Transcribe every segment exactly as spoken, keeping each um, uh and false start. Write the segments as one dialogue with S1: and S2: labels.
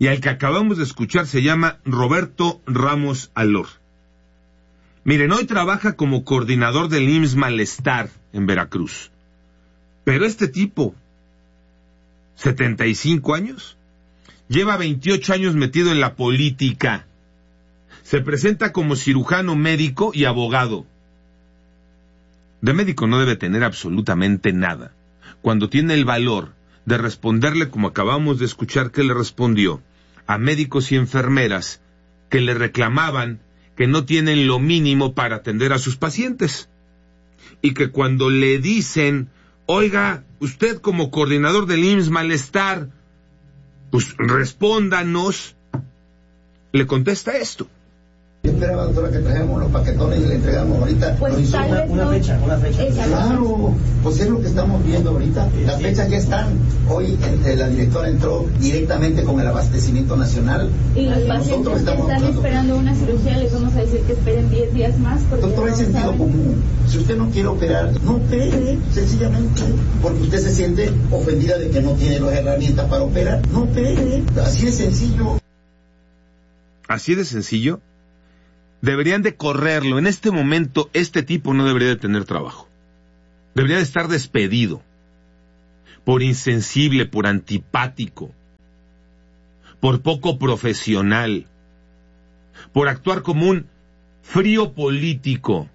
S1: Y al que acabamos de escuchar se llama Roberto Ramos Alor. Miren, hoy trabaja como coordinador del I M S S Malestar en Veracruz. Pero este tipo, setenta y cinco años, lleva veintiocho años metido en la política. Se presenta como cirujano médico y abogado. De médico no debe tener absolutamente nada, cuando tiene el valor de responderle, como acabamos de escuchar que le respondió, a médicos y enfermeras que le reclamaban que no tienen lo mínimo para atender a sus pacientes. Y que cuando le dicen, oiga, usted como coordinador del I M S S Malestar, pues respóndanos, le contesta esto.
S2: Yo esperaba, doctora, que trajéramos los paquetones y le entregamos ahorita.
S3: Pues tal
S2: una,
S3: vez
S2: una
S3: no.
S2: fecha, una fecha. Claro, pues es lo que estamos viendo ahorita. Sí, Las sí. fechas ya están. Hoy eh, la directora entró directamente con el abastecimiento nacional.
S3: Y los pacientes que están hablando. esperando una cirugía, les vamos a decir que esperen diez días más.
S2: Doctora, es sentido saben. común. Si usted no quiere operar, no opere, sencillamente. Porque usted se siente ofendida de que no tiene las herramientas para operar. No opere. Así de sencillo.
S1: ¿Así de sencillo? Deberían de correrlo. En este momento, este tipo no debería de tener trabajo. Debería de estar despedido. Por insensible, por antipático, por poco profesional, por actuar como un frío político.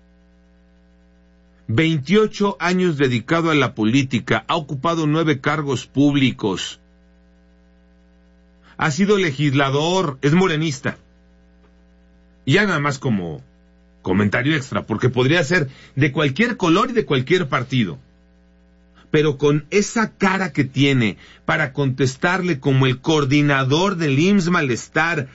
S1: veintiocho años dedicado a la política, ha ocupado nueve cargos públicos. Ha sido legislador, es morenista. Y ya nada más como comentario extra, porque podría ser de cualquier color y de cualquier partido. Pero con esa cara que tiene para contestarle como el coordinador del I M S S Malestar